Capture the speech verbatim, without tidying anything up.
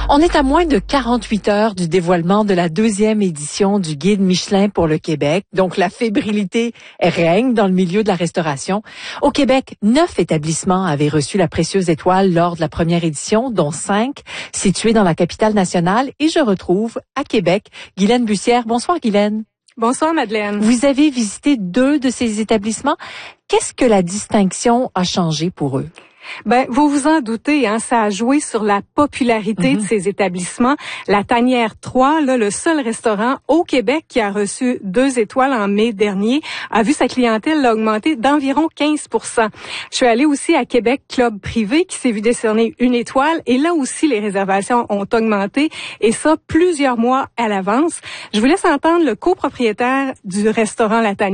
On est à moins de quarante-huit heures du dévoilement de la deuxième édition du Guide Michelin pour le Québec. Donc, la fébrilité règne dans le milieu de la restauration. Au Québec, neuf établissements avaient reçu la précieuse étoile lors de la première édition, dont cinq situés dans la capitale nationale. Et je retrouve à Québec Guylaine Bussière. Bonsoir, Guylaine. Bonsoir, Madeleine. Vous avez visité deux de ces établissements. Qu'est-ce que la distinction a changé pour eux? Ben, vous vous en doutez, hein, ça a joué sur la popularité mm-hmm. de ces établissements. La Tanière trois, là, le seul restaurant au Québec qui a reçu deux étoiles en mai dernier, a vu sa clientèle là, augmenter d'environ quinze pour cent. Je suis allée aussi à Québec Club Privé qui s'est vu décerner une étoile et là aussi les réservations ont augmenté et ça plusieurs mois à l'avance. Je vous laisse entendre le copropriétaire du restaurant La Tanière.